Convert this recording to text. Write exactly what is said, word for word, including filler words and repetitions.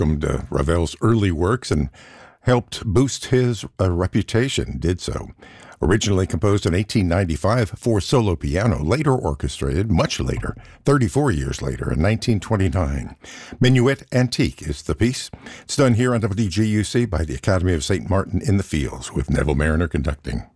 welcomed uh, Ravel's early works and helped boost his uh, reputation, did so. Originally composed in eighteen ninety-five for solo piano, later orchestrated, much later, thirty-four years later, in nineteen twenty-nine. Minuet Antique is the piece. It's done here on W G U C by the Academy of Saint Martin in the Fields, with Neville Mariner conducting.